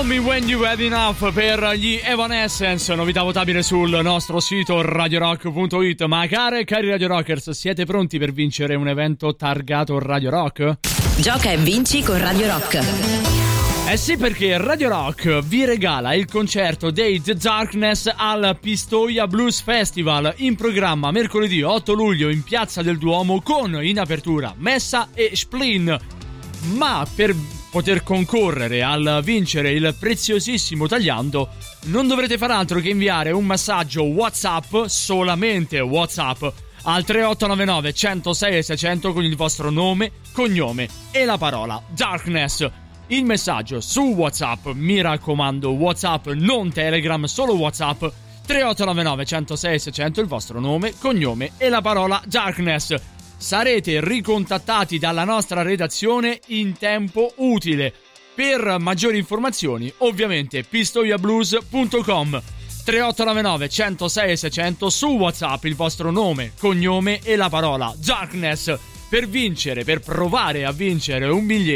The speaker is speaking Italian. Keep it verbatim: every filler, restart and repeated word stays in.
Tell Me When You Had Enough per gli Evanescence, novità votabile sul nostro sito radio rock punto it. Ma care e cari Radio Rockers, siete pronti per vincere un evento targato Radio Rock? Gioca e vinci con Radio Rock. Eh sì, perché Radio Rock vi regala il concerto dei The Darkness al Pistoia Blues Festival, in programma mercoledì otto luglio in Piazza del Duomo, con in apertura Messa e Splin. Ma per poter concorrere al vincere il preziosissimo tagliando non dovrete far altro che inviare un messaggio WhatsApp, solamente WhatsApp, al tre otto nove nove, centosei e seicento con il vostro nome, cognome e la parola Darkness. Il messaggio su WhatsApp, mi raccomando WhatsApp, non Telegram, solo WhatsApp, tre otto nove nove, centosei e seicento, il vostro nome, cognome e la parola Darkness. Sarete ricontattati dalla nostra redazione in tempo utile. Per maggiori informazioni, ovviamente pistoia blues punto com. tre otto nove nove, centosei e seicento, su WhatsApp il vostro nome, cognome e la parola Darkness per vincere, per provare a vincere un biglietto